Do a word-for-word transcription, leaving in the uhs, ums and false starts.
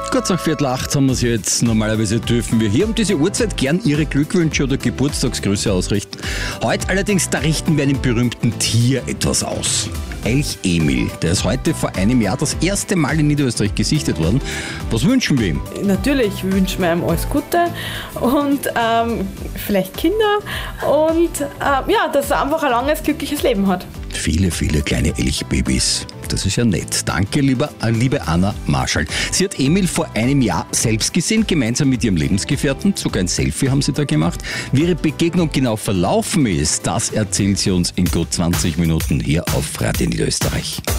Kurz nach Viertel acht haben wir es jetzt. Normalerweise dürfen wir hier um diese Uhrzeit gern Ihre Glückwünsche oder Geburtstagsgrüße ausrichten. Heute allerdings, da richten wir einem berühmten Tier etwas aus. Elch Emil, der ist heute vor einem Jahr das erste Mal in Niederösterreich gesichtet worden. Was wünschen wir ihm? Natürlich wünschen wir ihm alles Gute und ähm, vielleicht Kinder und äh, ja, dass er einfach ein langes, glückliches Leben hat. Viele, viele kleine Elchbabys. Das ist ja nett. Danke, lieber, liebe Anna Marschall. Sie hat Emil vor einem Jahr selbst gesehen, gemeinsam mit ihrem Lebensgefährten. Sogar ein Selfie haben sie da gemacht. Wie ihre Begegnung genau verlaufen ist, das erzählt sie uns in gut zwanzig Minuten hier auf Radio Niederösterreich.